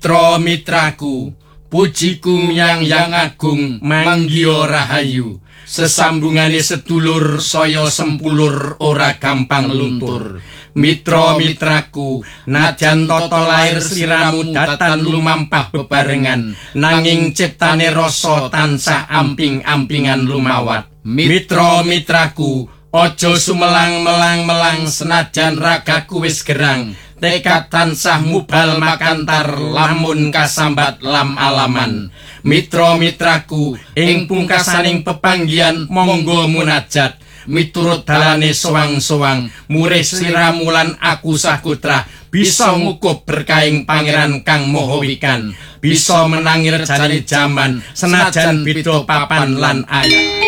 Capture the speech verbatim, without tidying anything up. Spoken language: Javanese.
Mitra mitraku, pujiku yang yang agung, manggio rahayu. Sesambungane sedulur saya sempulur ora gampang luntur. Mitra mitraku, najan tata lair sliramu datan lumampah bebarengan, nanging ciptane rasa tansah amping-ampingan lumawat. Mitra mitraku, ojo sumelang-melang-melang senajan ragaku wis gerang. Tekad tansah mubal makantar lamun kasambat lam alaman. Mitra mitraku, ing pungkasaning pepanggihan monggo munajat. Miturut dalane sowang-sowang, murih sliramu lan aku sakutra, bisa ngukup berkaing pangeran kang maha wikan, bisa menangi rejane jaman senajan beda papan lan ayat.